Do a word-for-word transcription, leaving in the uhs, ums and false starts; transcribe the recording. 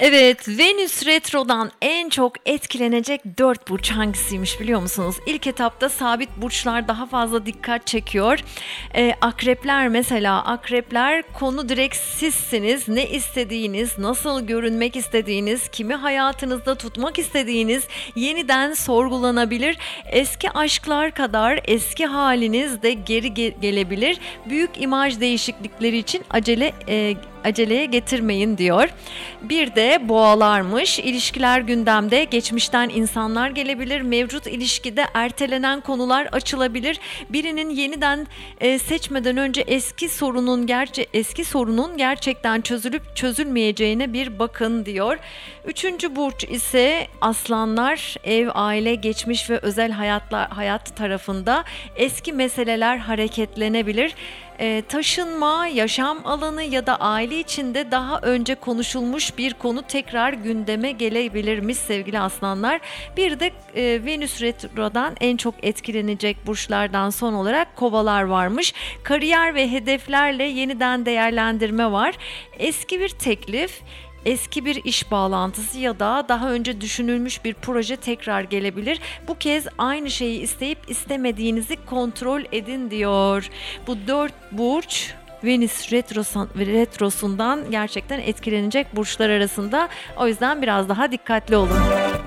Evet, Venüs Retro'dan en çok etkilenecek dört burç hangisiymiş biliyor musunuz? İlk etapta sabit burçlar daha fazla dikkat çekiyor. Ee, akrepler mesela, akrepler konu direkt sizsiniz. Ne istediğiniz, nasıl görünmek istediğiniz, kimi hayatınızda tutmak istediğiniz yeniden sorgulanabilir. Eski aşklar kadar eski haliniz de geri ge- gelebilir. Büyük imaj değişiklikleri için acele e, aceleye getirmeyin diyor. Bir de boğalarmış. İlişkiler gündemde. Geçmişten insanlar gelebilir. Mevcut ilişkide ertelenen konular açılabilir. Birinin yeniden e, seçmeden önce eski sorunun gerçe eski sorunun gerçekten çözülüp çözülmeyeceğine bir bakın diyor. Üçüncü burç ise aslanlar. Ev, aile, geçmiş ve özel hayatlar hayat tarafında eski meseleler hareketlenebilir. E, taşınma, yaşam alanı ya da aile içinde daha önce konuşulmuş bir konu tekrar gündeme gelebilirmiş sevgili aslanlar. Bir de e, Venüs Retro'dan en çok etkilenecek burçlardan son olarak kovalar varmış. Kariyer ve hedeflerle yeniden değerlendirme var. Eski bir teklif, eski bir iş bağlantısı ya da daha önce düşünülmüş bir proje tekrar gelebilir. Bu kez aynı şeyi isteyip istemediğinizi kontrol edin diyor. Bu dört burç Venüs retrosun, retrosundan gerçekten etkilenecek burçlar arasında. O yüzden biraz daha dikkatli olun.